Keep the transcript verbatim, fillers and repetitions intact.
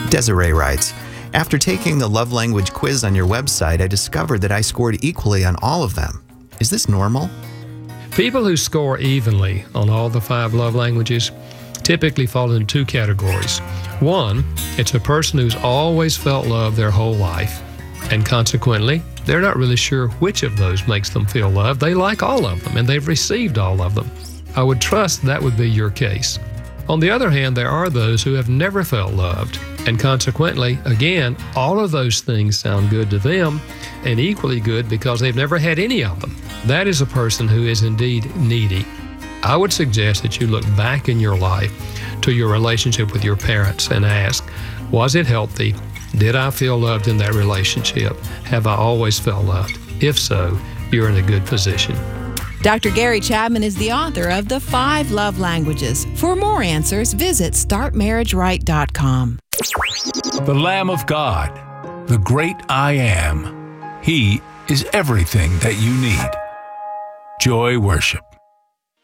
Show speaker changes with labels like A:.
A: Desiree writes, after taking the love language quiz on your website, I discovered that I scored equally on all of them. Is this normal?
B: People who score evenly on all the five love languages typically fall into two categories. One, it's a person who's always felt love their whole life, and consequently, they're not really sure which of those makes them feel loved. They like all of them, and they've received all of them. I would trust that would be your case. On the other hand, there are those who have never felt loved, and consequently, again, all of those things sound good to them, and equally good because they've never had any of them. That is a person who is indeed needy. I would suggest that you look back in your life to your relationship with your parents and ask, was it healthy? Did I feel loved in that relationship? Have I always felt loved? If so, you're in a good position.
C: Doctor Gary Chapman is the author of The Five Love Languages. For more answers, visit start marriage right dot com.
D: The Lamb of God, the great I Am. He is everything that you need. Joy Worship.